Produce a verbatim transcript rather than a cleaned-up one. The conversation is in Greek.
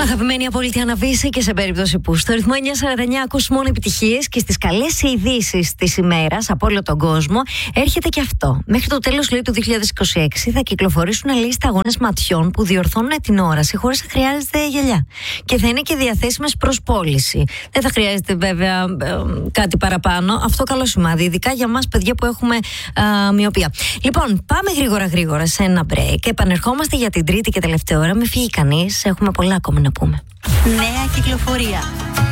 Αγαπημένη απόλυτη αναβίση και σε περίπτωση που στο ρυθμό εννιά σαράντα εννιά ακούς μόνο επιτυχίες και στις καλές ειδήσεις της ημέρας από όλο τον κόσμο, έρχεται και αυτό. Μέχρι το τέλος, λέει, του δύο χιλιάδες είκοσι έξι θα κυκλοφορήσουν, λέει, σταγόνες ματιών που διορθώνουν την όραση χωρίς να χρειάζεται γυαλιά. Και θα είναι και διαθέσιμες προς πώληση. Δεν θα χρειάζεται βέβαια ε, κάτι παραπάνω. Αυτό καλό σημάδι, ειδικά για μας παιδιά που έχουμε ε, μοιοπία. Λοιπόν, πάμε γρήγορα γρήγορα σε ένα break και επανερχόμαστε για την τρίτη και τελευταία ώρα. Μην φύγει κανείς, έχουμε πολλά ακόμα να πούμε. Νέα κυκλοφορία.